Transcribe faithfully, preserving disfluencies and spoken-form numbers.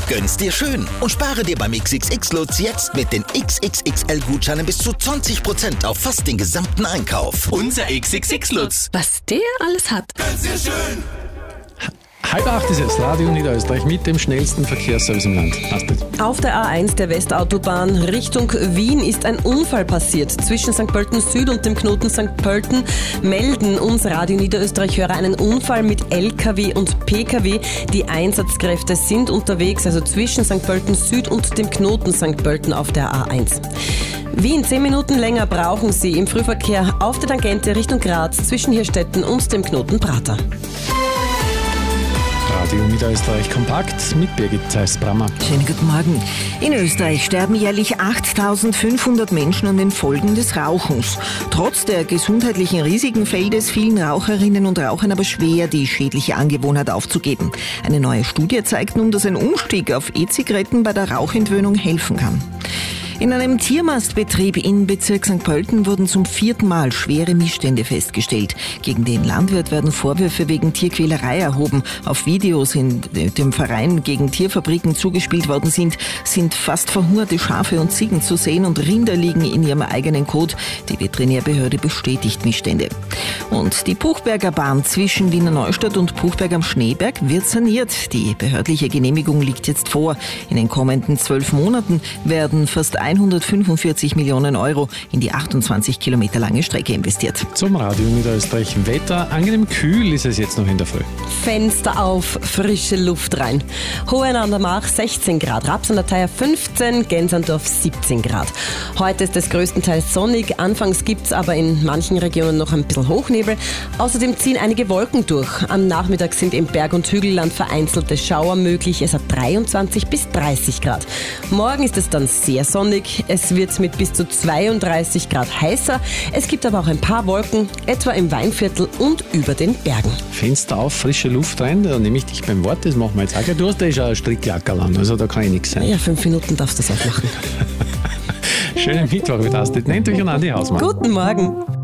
Gönn's dir schön und spare dir beim X X X-Lutz jetzt mit den X X X L-Gutscheinen bis zu zwanzig Prozent auf fast den gesamten Einkauf. Unser X X X-Lutz. Was der alles hat. Gönn's dir schön. Halb acht ist es, Radio Niederösterreich mit dem schnellsten Verkehrsservice im Land. Astrid. Auf der A eins der Westautobahn Richtung Wien ist ein Unfall passiert. Zwischen Sankt Pölten Süd und dem Knoten Sankt Pölten melden uns Radio Niederösterreich-Hörer einen Unfall mit L K W und P K W. Die Einsatzkräfte sind unterwegs, also zwischen Sankt Pölten Süd und dem Knoten Sankt Pölten auf der A eins. Wien, zehn Minuten länger brauchen Sie im Frühverkehr auf der Tangente Richtung Graz zwischen Hirstetten und dem Knoten Prater. Radio Niederösterreich kompakt mit Birgit Zeiss-Brammer. Schönen guten Morgen. In Österreich sterben jährlich achttausendfünfhundert Menschen an den Folgen des Rauchens. Trotz der gesundheitlichen Risiken fällt es vielen Raucherinnen und Rauchern aber schwer, die schädliche Angewohnheit aufzugeben. Eine neue Studie zeigt nun, dass ein Umstieg auf E-Zigaretten bei der Rauchentwöhnung helfen kann. In einem Tiermastbetrieb in Bezirk Sankt Pölten wurden zum vierten Mal schwere Missstände festgestellt. Gegen den Landwirt werden Vorwürfe wegen Tierquälerei erhoben. Auf Videos, in dem Verein gegen Tierfabriken zugespielt worden sind, sind fast verhungerte Schafe und Ziegen zu sehen und Rinder liegen in ihrem eigenen Kot. Die Veterinärbehörde bestätigt Missstände. Und die Buchberger Bahn zwischen Wiener Neustadt und Buchberg am Schneeberg wird saniert. Die behördliche Genehmigung liegt jetzt vor. In den kommenden zwölf Monaten werden fast hundertfünfundvierzig Millionen Euro in die achtundzwanzig Kilometer lange Strecke investiert. Zum Radio Niederösterreich Wetter. Angenehm kühl ist es jetzt noch in der Früh. Fenster auf, frische Luft rein. Hohen an der Mach sechzehn Grad, Raps an der Theier fünfzehn, Gensandorf siebzehn Grad. Heute ist es größtenteils sonnig, anfangs gibt es aber in manchen Regionen noch ein bisschen Hochnebel. Außerdem ziehen einige Wolken durch. Am Nachmittag sind im Berg- und Hügelland vereinzelte Schauer möglich. Es hat dreiundzwanzig bis dreißig Grad. Morgen ist es dann sehr sonnig. Es wird mit bis zu zweiunddreißig Grad heißer. Es gibt aber auch ein paar Wolken, etwa im Weinviertel und über den Bergen. Fenster auf, frische Luft rein, da nehme ich dich beim Wort, das machen wir jetzt auch. Du hast ja schon eine Strickjacke an, also da kann ich nichts sein. Ja, fünf Minuten darfst du das auch machen. Schönen Mittwoch mit Astrid Nennt euch und Andi Hausmann. Guten Morgen.